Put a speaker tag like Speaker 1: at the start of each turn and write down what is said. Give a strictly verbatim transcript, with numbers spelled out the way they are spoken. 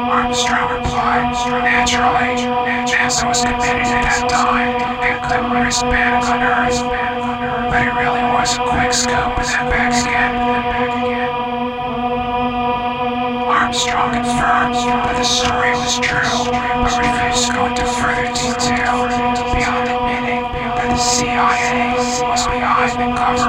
Speaker 1: Armstrong replied, naturally, NASA was committed at that time and couldn't risk panic on Earth. But it really was a quick scoop and then back again. Armstrong confirmed that the story was true, but refused to go into further detail beyond admitting that the C I A was behind the cover